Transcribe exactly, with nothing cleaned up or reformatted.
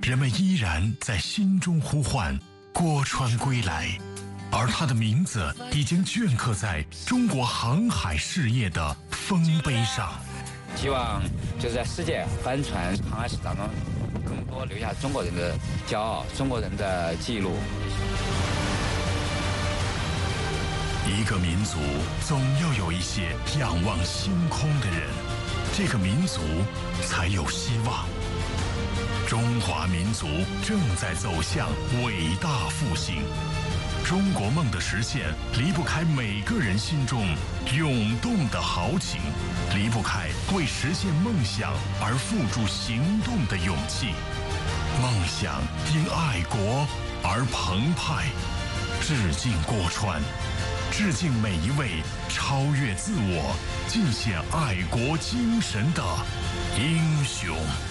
人们依然在心中呼唤郭川归来，而他的名字已经镌刻在中国航海事业的丰碑上。 希望就是在世界帆船航海史当中，更多留下中国人的骄傲，中国人的记录。 一个民族总要有一些仰望星空的人，这个民族才有希望。中华民族正在走向伟大复兴，中国梦的实现离不开每个人心中涌动的豪情，离不开为实现梦想而付诸行动的勇气。梦想因爱国而澎湃。致敬郭川，致敬每一位超越自我、尽显爱国精神的英雄。